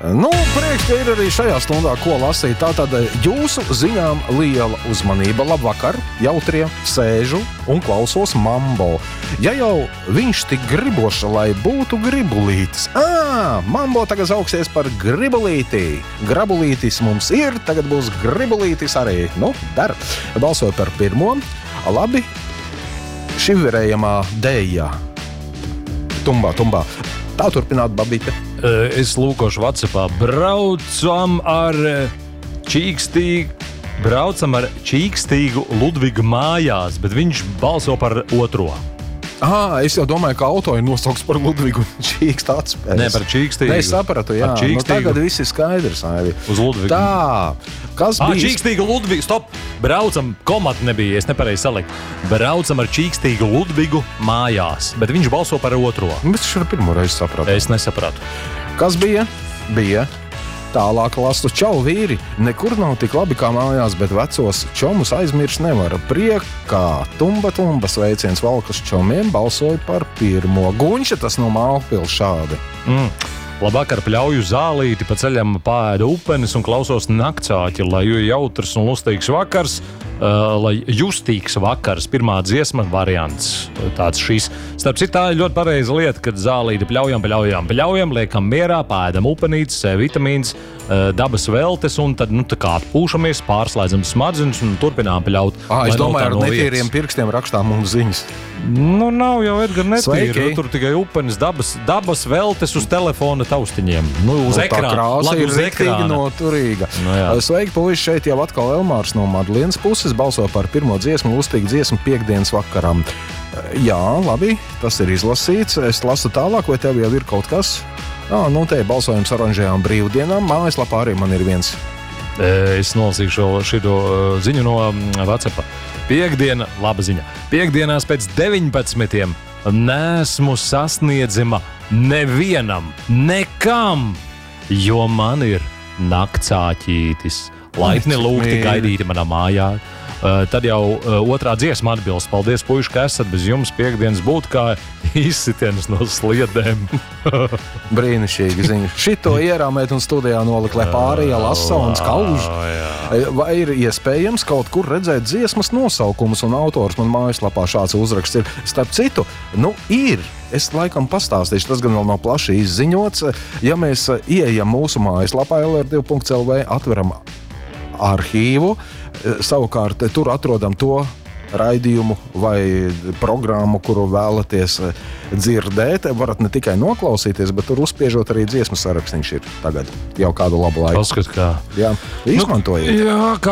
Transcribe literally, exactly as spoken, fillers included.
Nu, prieks, ka ir arī šajā stundā ko lasīt. Tātad jūsu ziņām liela uzmanība. Labvakar, jautrie, sēžu un klausos Mambo. Ja jau viņš tik gribošs, lai būtu gribulītis. Ā, Mambo tagad augsies par gribulītī. Grabulītis mums ir, tagad būs gribulītis arī. Nu, dar. Balsoju par pirmo. Labi, šivirējamā dējā. Tumbā, tumbā. Tā turpināt, babīte. Es lūkošu WhatsAppā. Braucam ar čīkstīgu, braucam ar čīkstīgu Ludvigu mājās, bet viņš balso par otro. Ah, es jau domāju, ka auto ir nosauks par Ludvigu un čīkstu atspējas. Nē, par čīkstīgu. Nē, es sapratu, jā. Nu, tagad viss ir skaidrs. Aivi. Uz Ludvigu. Tā, kas ah, bija? Čīkstīgu Ludvigu, stop! Braucam, komata nebija, es nepareizi saliku. Braucam ar čīkstīgu Ludvigu mājās, bet viņš balso par otro. Bet es šo pirmo reizi sapratu. Es nesapratu. Kas bija? Bija. Tālāk lasu čau vīri. Nekur nav tik labi kā mājās, bet vecos čomus aizmirst nevar. Priekā tumba tumba sveiciens valkas čomiem balsoja par pirmo. Guņša tas no Mālpils šādi. Mm. Labvakar, pļauju zālīti, pa ceļam pāēdu upenis un klausos naktsāķi, lai jautrs un lustīgs vakars, uh, lai justīgs vakars, pirmā dziesma variants. Tāds šīs. Starp citu, tā ir ļoti pareiza lieta, kad zālīti pļaujam, pļaujam, pļaujam, liekam mierā, pāēdam upenītes, C vitamīns, uh, dabas veltes un tad, nu, tā kā atpūšamies, pārslēdzam smadzenes un turpinām pļaut. Ah, es domāju, ar netīriem pirkstiem rakstām mums ziņas. Nu, nav jau Edgar netīri. Sveiki. Tur tikai upenis, dabas, dabas veltes uz telefona taustiņiem. Nu, uz Nu, ekrāna. Tā krāsa ir riktīgi noturīga. Nu, Sveiki, puiši, šeit jau atkal Elmārs no Madlienas puses balso par pirmo dziesmu, lustīgu dziesmu piekdienas vakaram. Jā, labi, tas ir izlasīts. Es lasu tālāk, vai tev jau ir kaut kas? Ah, nu, te ir balsojums oranžajām brīvdienām. Mājaslapā arī man ir viens. Es nolasīšu šo ziņu no WhatsApp. Piektdiena, laba ziņa. Piektdienās pēc deviņpadsmitiem nesmu sasniedzama nevienam, nekam, jo man ir naktsāķītis. Laipni lūgti gaidīti manā mājā. Uh, tad jau uh, otrā dziesma atbilst. Paldies, puiši, ka esat bez jums. Piektdienas būtu kā izsitiens no sliedēm. Brīnišķīgi ziņa. Šito ierāmēt un studijā nolikt, lai pārējā lasa un skauž. Vai ir iespējams kaut kur redzēt dziesmas nosaukumus un autors? Man mājaslapā šāds uzraksts ir. Starp citu, nu ir. Es laikam pastāstīšu, tas gan vēl nav plaši izziņots. Ja mēs ieejam mūsu mājaslapā el er divi punkts el vē, atveram arhīvu, savukārt tur atrodam to raidījumu vai programmu, kuru vēlaties dzirdēt. Varat ne tikai noklausīties, bet tur uzspiežot arī dziesmu sarakstiņš ir tagad jau kādu labu laiku. Paskat kā. Jā, izmantojiet. Nu, jā, kā